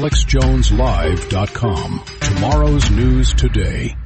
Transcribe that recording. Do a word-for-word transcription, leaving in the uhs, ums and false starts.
alex jones live dot com. Tomorrow's news today.